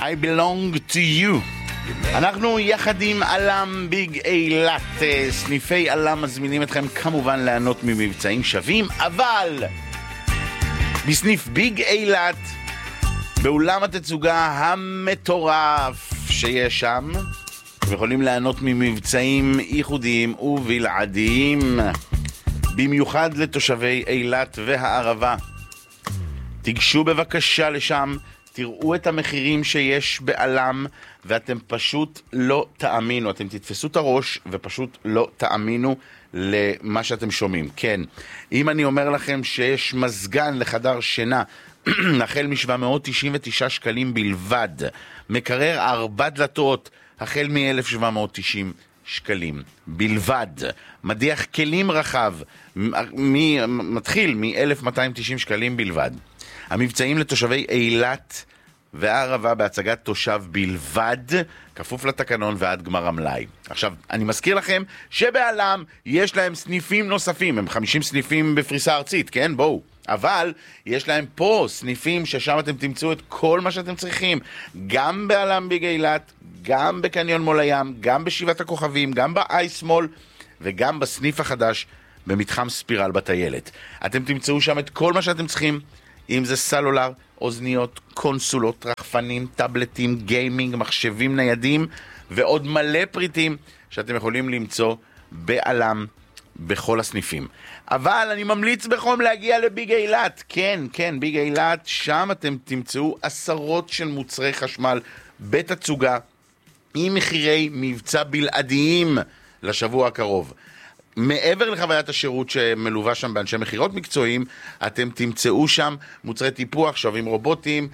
I belong to you. אנחנו יחד עם אלם ביג אילת, סניפי אלם מזמינים אתכם כמובן ליהנות ממבצעים שווים, אבל בסניף ביג אילת, באולם התצוגה המטורף שיש שם, אתם יכולים ליהנות ממבצעים ייחודיים ובלעדיים, במיוחד לתושבי אילת והערבה. תיגשו בבקשה לשם, תראו את המחירים שיש באלם, ואתם פשוט לא תאמינו, אתם תתפסו את הראש ופשוט לא תאמינו למה שאתם שומעים. כן, אם אני אומר לכם שיש מזגן לחדר שינה, החל מ-799 שקלים בלבד, מקרר 4 דלתות, החל מ-1790 שקלים בלבד, מדיח כלים רחב, מתחיל מ-1290 שקלים בלבד. המבצעים לתושבי אילת והערבה בהצגת תושב בלבד, כפוף לתקנון ועד גמר המלאי. עכשיו, אני מזכיר לכם שבאלם יש להם סניפים נוספים, הם 50 סניפים בפריסה ארצית, כן? בואו. אבל יש להם פה סניפים ששם אתם תמצאו את כל מה שאתם צריכים, גם באלם ביג אילת, גם בקניון מול הים, גם בשבעת הכוכבים, גם באייס מול, וגם בסניף החדש במתחם ספירל בטיילת. אתם תמצאו שם את כל מה שאתם צריכים, אם זה סלולר, אוזניות, קונסולות, רחפנים, טאבלטים, גיימינג, מחשבים ניידים, ועוד מלא פריטים שאתם יכולים למצוא באלם בכל הסניפים. אבל אני ממליץ בחום להגיע לביג אילת. כן, כן, ביג אילת, שם אתם תמצאו עשרות של מוצרי חשמל בתצוגה, עם מחירי מבצע בלעדיים לשבוע הקרוב. מעבר לחוויית השירות שמלווה שם באנשי מחירות מקצועיים, אתם תמצאו שם מוצרי טיפוח, שווים רובוטים,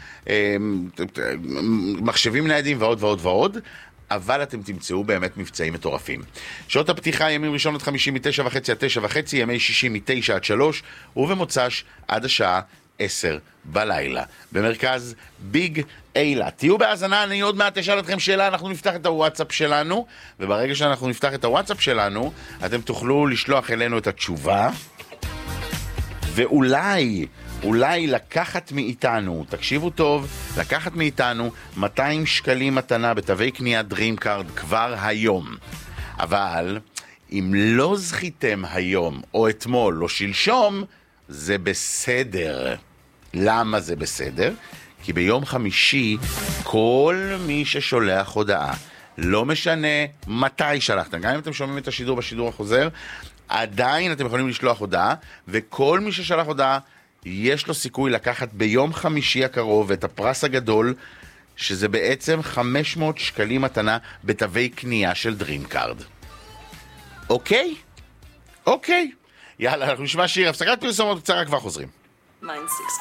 מחשבים ניידים ועוד ועוד ועוד, אבל אתם תמצאו באמת מבצעים מטורפים. שעות הפתיחה ימים ראשון עד חמישי 9:30 עד 9:30, ימי שישי 9 עד 3, ובמוצ"ש עד השעה 10 בלילה. במרכז ביג אילת. תהיו בהאזנה, אני עוד מעט אשאל אתכם שאלה, אנחנו נפתח את הוואטסאפ שלנו, וברגע שאנחנו נפתח את הוואטסאפ שלנו, אתם תוכלו לשלוח אלינו את התשובה, ואולי לקחת מאיתנו, תקשיבו טוב, לקחת מאיתנו 200 שקלים מתנה בתווי קנייה דרים קארד כבר היום. אבל אם לא זכיתם היום או אתמול או שלשום, זה בסדר. למה זה בסדר? כי ביום חמישי כל מי ששולח הודעה, לא משנה מתי שלחתם, גם אם אתם שומעים את השידור בשידור החוזר, עדיין אתם יכולים לשלוח הודעה, וכל מי ששלח הודעה יש לו סיכוי לקחת ביום חמישי הקרוב את הפרס הגדול, שזה בעצם 500 שקלים מתנה בתווי קנייה של דרים קארד. אוקיי? אוקיי. יאללה, אנחנו נשמע שיר, הפסקת פרסומות קצרה, כבר חוזרים. 960